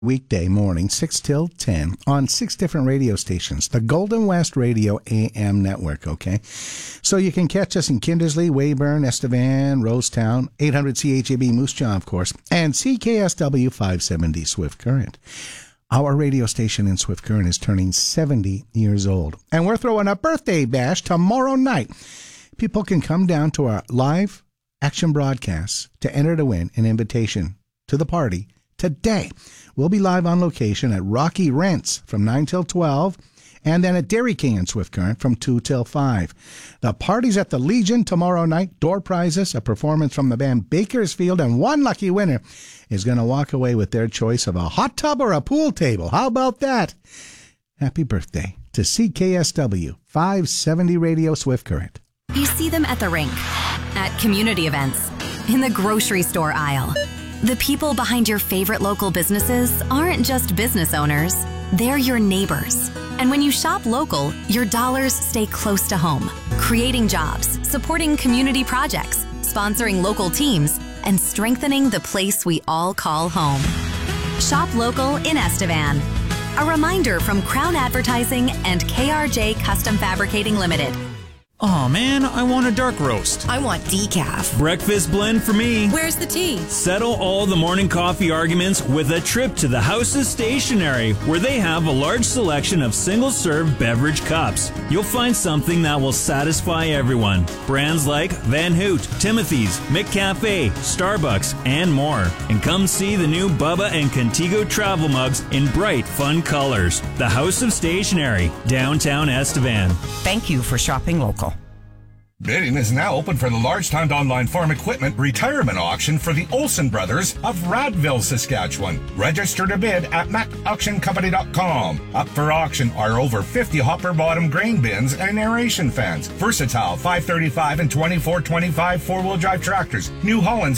weekday morning, 6 till 10, on 6 different radio stations, the Golden West Radio AM network, okay? So you can catch us in Kindersley, Weyburn, Estevan, Rosetown, 800 CHAB Moose Jaw, of course, and CKSW 570 Swift Current. Our radio station in Swift Current is turning 70 years old, and we're throwing a birthday bash tomorrow night. People can come down to our live action broadcasts to enter to win an invitation to the party today. We'll be live on location at Rocky Rents from 9 till 12, and then at Dairy King in Swift Current from 2 till 5. The party's at the Legion tomorrow night. Door prizes, a performance from the band Bakersfield, and one lucky winner is going to walk away with their choice of a hot tub or a pool table. How about that? Happy birthday to CKSW 570 Radio Swift Current. You see them at the rink, at community events, in the grocery store aisle. The people behind your favorite local businesses aren't just business owners, they're your neighbors. And when you shop local, your dollars stay close to home, creating jobs, supporting community projects, sponsoring local teams, and strengthening the place we all call home. Shop local in Estevan. A reminder from Crown Advertising and KRJ Custom Fabricating Limited. Aw, man, I want a dark roast. I want decaf. Breakfast blend for me. Where's the tea? Settle all the morning coffee arguments with a trip to the House of Stationery, where they have a large selection of single-serve beverage cups. You'll find something that will satisfy everyone. Brands like Van Hoot, Timothy's, McCafe, Starbucks, and more. And come see the new Bubba and Contigo travel mugs in bright, fun colors. The House of Stationery, downtown Estevan. Thank you for shopping local. Bidding is now open for the large-timed online farm equipment retirement auction for the Olsen Brothers of Radville, Saskatchewan. Register to bid at macauctioncompany.com. Up for auction are over 50 hopper-bottom grain bins and aeration fans, versatile 535 and 2425 four-wheel drive tractors, New Holland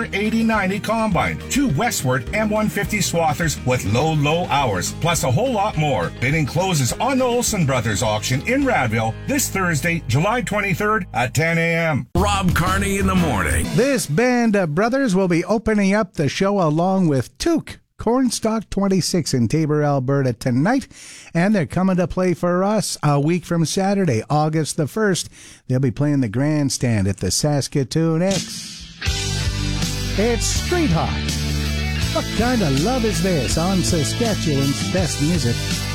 CR8090 combine, 2 Westward M150 swathers with low hours, plus a whole lot more. Bidding closes on the Olsen Brothers auction in Radville this Thursday, July 23rd, at 10 a.m. Rob Carney in the morning. This band of brothers will be opening up the show along with Took, Cornstalk 26 in Tabor, Alberta tonight, and they're coming to play for us a week from Saturday, August the 1st. They'll be playing the grandstand at the Saskatoon X. It's Street Hawk. What kind of love is this on Saskatchewan's best music?